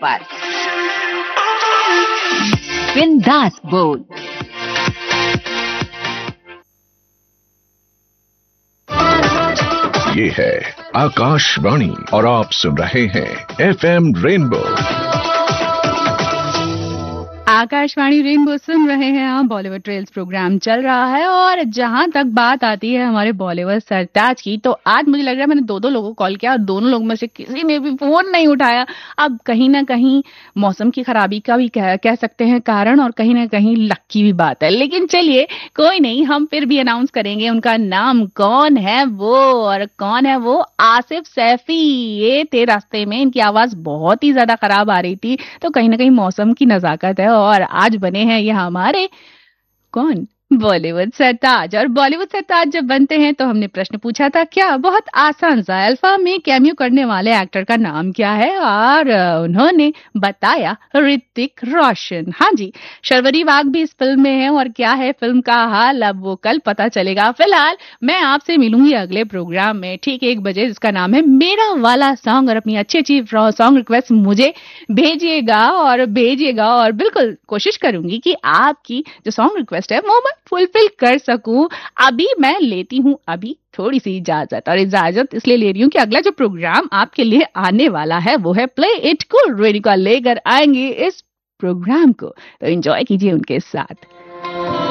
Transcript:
पर। बिंदास बोल। ये है आकाशवाणी और आप सुन रहे हैं FM रेनबो। आकाशवाणी रेनबो सुन रहे हैं आप। बॉलीवुड ट्रेल्स प्रोग्राम चल रहा है और जहां तक बात आती है हमारे बॉलीवुड सरताज की, तो आज मुझे लग रहा है मैंने दो लोगों को कॉल किया और दोनों लोगों में से किसी ने भी फोन नहीं उठाया। अब कहीं ना कहीं मौसम की खराबी का भी कह सकते हैं कारण, और कहीं ना कहीं लक की भी बात है। लेकिन चलिए कोई नहीं, हम फिर भी अनाउंस करेंगे उनका नाम। कौन है वो और कौन है वो? आसिफ सैफी। ये थे रास्ते में, इनकी आवाज बहुत ही ज्यादा खराब आ रही थी, तो कहीं ना कहीं मौसम की नजाकत है और आज बने हैं ये हमारे कौन? बॉलीवुड सरताज। और बॉलीवुड सरताज जब बनते हैं तो हमने प्रश्न पूछा था क्या, बहुत आसान सा, अल्फा में कैमियो करने वाले एक्टर का नाम क्या है, और उन्होंने बताया ऋतिक रोशन। हाँ जी, शर्वरी वाघ भी इस फिल्म में है और क्या है फिल्म का हाल अब वो कल पता चलेगा। फिलहाल मैं आपसे मिलूंगी अगले प्रोग्राम में ठीक 1 बजे, जिसका नाम है मेरा वाला सॉन्ग। और अपनी अच्छी अच्छी सॉन्ग रिक्वेस्ट मुझे भेजिएगा और बिल्कुल कोशिश करूंगी कि आपकी जो सॉन्ग रिक्वेस्ट है वो मैं फुलफिल कर सकूं। अभी मैं लेती हूं थोड़ी सी इजाजत, और इजाजत इसलिए ले रही हूं कि अगला जो प्रोग्राम आपके लिए आने वाला है वो है प्ले इट कूल। रेणुका लेकर आएंगे इस प्रोग्राम को, तो एंजॉय कीजिए उनके साथ।